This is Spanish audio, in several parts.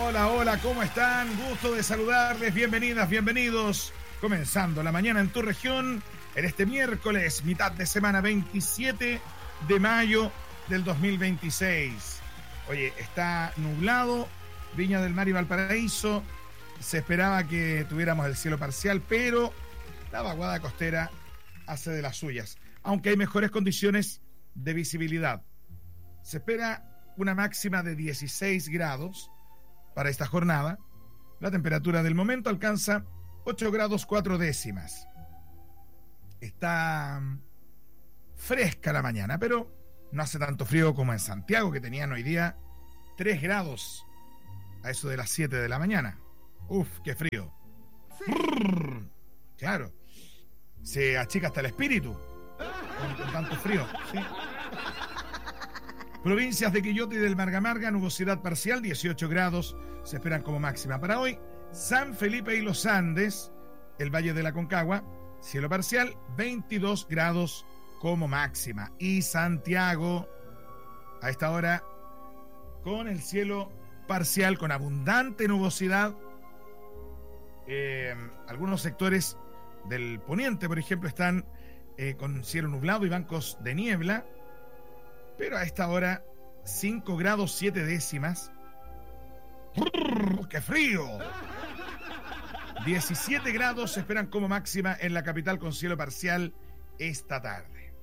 Hola, hola, ¿cómo están? Gusto de saludarles, bienvenidas, bienvenidos. Comenzando la mañana en tu región, en este miércoles, mitad de semana, 27 de mayo del 2026. Oye, está nublado, Viña del Mar y Valparaíso. Se esperaba que tuviéramos el cielo parcial, pero la vaguada costera hace de las suyas, aunque hay mejores condiciones de visibilidad. Se espera una máxima de 16 grados para esta jornada. La temperatura del momento alcanza 8 grados 4 décimas. Está fresca la mañana, pero no hace tanto frío como en Santiago, que tenían hoy día 3 grados a eso de las 7 de la mañana. Uf, qué frío. Sí. Brrr, claro, se achica hasta el espíritu con tanto frío, ¿sí? Provincias de Quillota y del Margamarga, nubosidad parcial, 18 grados se esperan como máxima para hoy. San Felipe y los Andes, el Valle de la Concagua, cielo parcial, 22 grados como máxima. Y Santiago, a esta hora, con el cielo parcial, con abundante nubosidad. Algunos sectores del poniente, por ejemplo, están con cielo nublado y bancos de niebla. Pero a esta hora, 5 grados 7 décimas. ¡Qué frío! 17 grados se esperan como máxima en la capital con cielo parcial esta tarde.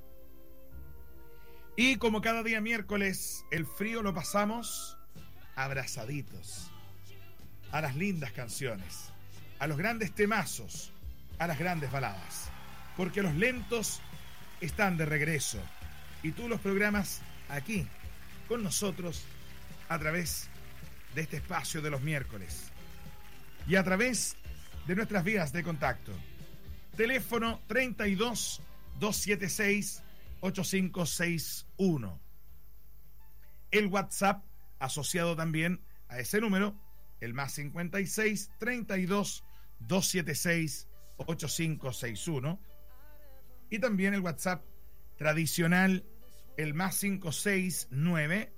Y como cada día miércoles, el frío lo pasamos abrazaditos a las lindas canciones, a los grandes temazos, a las grandes baladas. Porque los lentos están de regreso. Y tú los programas aquí, con nosotros, a través de este espacio de los miércoles. Y a través de nuestras vías de contacto. Teléfono 32 276 8561. El WhatsApp asociado también a ese número, el más 56 32 276 8561. Y también el WhatsApp tradicional, el más 569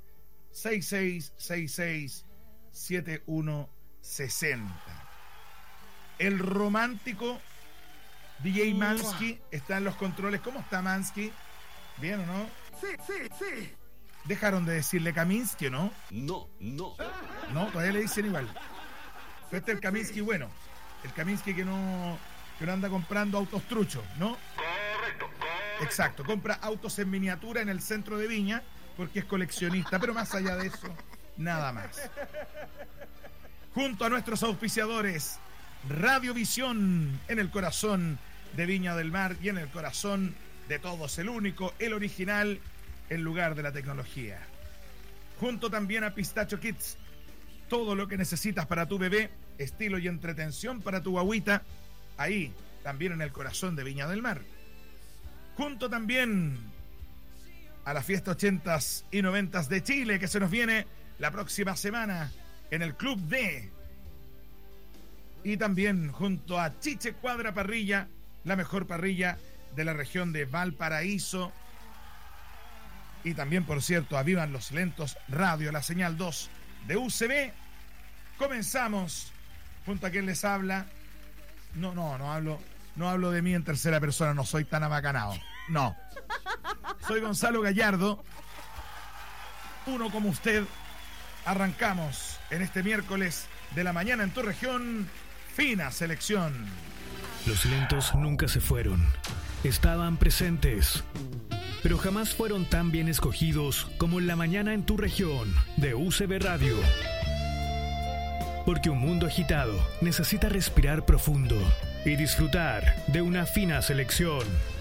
6666 7160. El romántico DJ Mansky está en los controles. ¿Cómo está Mansky? ¿Bien o no? Sí. Dejaron de decirle Kaminsky, ¿no? No. No, todavía le dicen igual. Pero este es el Kaminsky bueno. El Kaminsky que no anda comprando autos truchos, ¿no? Correcto. Exacto, compra autos en miniatura en el centro de Viña porque es coleccionista, pero más allá de eso, nada más. Junto a nuestros auspiciadores, Radiovisión, en el corazón de Viña del Mar y en el corazón de todos, el único, el original, en lugar de la tecnología. Junto también a Pistacho Kids, todo lo que necesitas para tu bebé, estilo y entretención para tu guagüita, ahí, también en el corazón de Viña del Mar. Junto también a la fiesta 80s y 90s de Chile, que se nos viene la próxima semana en el Club D. Y también junto a Chiche Cuadra Parrilla, la mejor parrilla de la región de Valparaíso. Y también, por cierto, a Vivan los Lentos Radio, la señal 2 de UCB. Comenzamos junto a quien les habla. No hablo de mí en tercera persona, no soy tan abacanado. No. Soy Gonzalo Gallardo. Uno como usted. Arrancamos en este miércoles de la mañana en tu región. Fina selección. Los lentos nunca se fueron. Estaban presentes. Pero jamás fueron tan bien escogidos como en la mañana en tu región de UCB Radio. Porque un mundo agitado necesita respirar profundo y disfrutar de una fina selección.